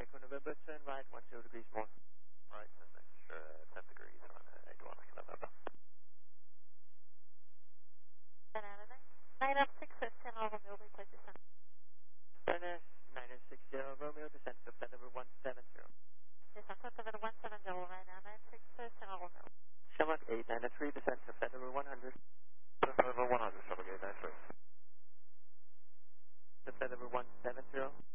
Echo November, turn right, 10 degrees more. Right, and that's 10 degrees on Edward November. Banana 906, Romeo, replace descent. Banana 960 Romeo, descent to flight number 170. Descent to flight number 170, right now 960, Romeo. Shamrock 893, descent to flight number 100. Number 100, Shamrock 893. To flight number 170.